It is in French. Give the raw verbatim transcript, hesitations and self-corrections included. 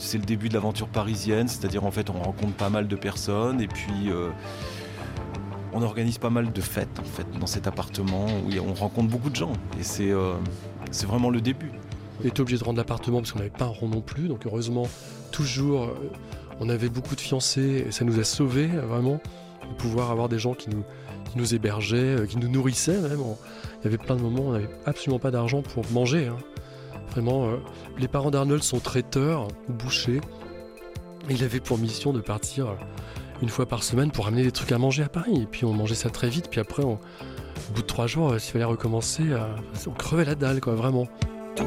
c'est le début de l'aventure parisienne, c'est-à-dire en fait on rencontre pas mal de personnes et puis euh, on organise pas mal de fêtes en fait dans cet appartement où on rencontre beaucoup de gens et c'est, euh, c'est vraiment le début. On était obligé de rendre l'appartement parce qu'on n'avait pas un rond non plus, donc heureusement toujours euh, on avait beaucoup de fiancés et ça nous a sauvés vraiment de pouvoir avoir des gens qui nous, qui nous hébergeaient, euh, qui nous nourrissaient même. On, il y avait plein de moments où on n'avait absolument pas d'argent pour manger. Hein. Vraiment, euh, les parents d'Arnold sont traiteurs ou bouchers. Et il avait pour mission de partir euh, une fois par semaine pour amener des trucs à manger à Paris. Et puis on mangeait ça très vite. Puis après, on, au bout de trois jours, euh, s'il fallait recommencer, euh, on crevait la dalle, quoi, vraiment.